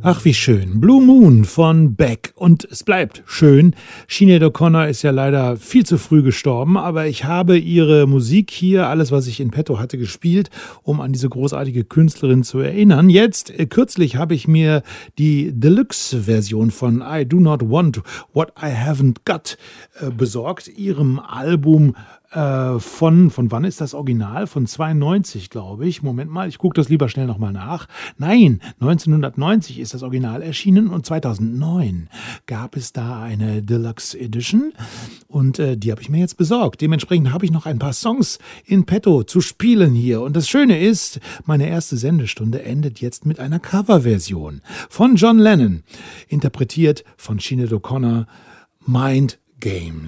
Ach, wie schön. Blue Moon von Beck. Und es bleibt schön. Sinead O'Connor ist ja leider viel zu früh gestorben, aber ich habe ihre Musik hier, alles, was ich in petto hatte, gespielt, um an diese großartige Künstlerin zu erinnern. Jetzt, kürzlich habe ich mir die Deluxe-Version von I Do Not Want What I Haven't Got besorgt, ihrem Album von wann ist das Original? Von 92, glaube ich. Moment mal, ich gucke das lieber schnell nochmal nach. Nein, 1990 ist das Original erschienen und 2009 gab es da eine Deluxe Edition und die habe ich mir jetzt besorgt. Dementsprechend habe ich noch ein paar Songs in petto zu spielen hier. Und das Schöne ist, meine erste Sendestunde endet jetzt mit einer Coverversion von John Lennon, interpretiert von Sinead O'Connor, Mind Games.